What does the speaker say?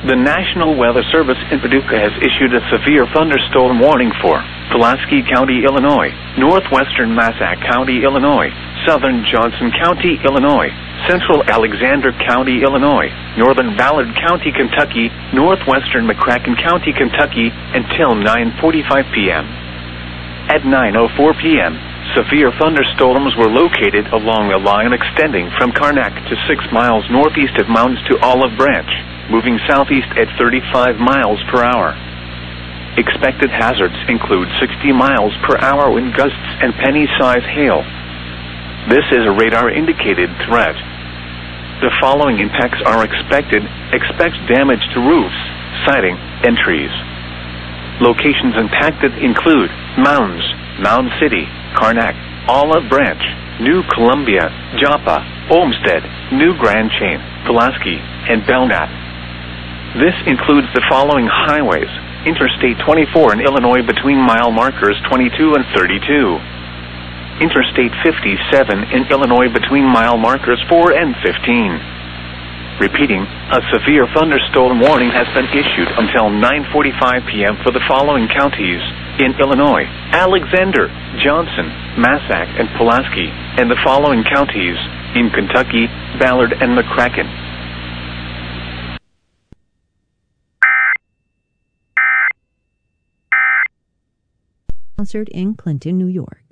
The National Weather Service in Paducah has issued a severe thunderstorm warning for Pulaski County, Illinois, northwestern Massac County, Illinois, southern Johnson County, Illinois, central Alexander County, Illinois, northern Ballard County, Kentucky, northwestern McCracken County, Kentucky, until 9:45 p.m. At 9:04 p.m., severe thunderstorms were located along a line extending from Karnak to 6 miles northeast of Mounds to Olive Branch, moving southeast at 35 miles per hour. Expected hazards include 60 miles per hour wind gusts and penny-size hail. This is a radar-indicated threat. The following impacts are expected. Expect damage to roofs, siding, and trees. Locations impacted include Mounds, Mound City, Karnak, Olive Branch, New Columbia, Joppa, Olmsted, New Grand Chain, Pulaski, and Belknap. This includes the following highways: Interstate 24 in Illinois between mile markers 22 and 32. Interstate 57 in Illinois between mile markers 4 and 15. Repeating, a severe thunderstorm warning has been issued until 9:45 p.m. for the following counties in Illinois: Alexander, Johnson, Massac, and Pulaski, and the following counties in Kentucky: Ballard and McCracken. Sponsored in Clinton, New York.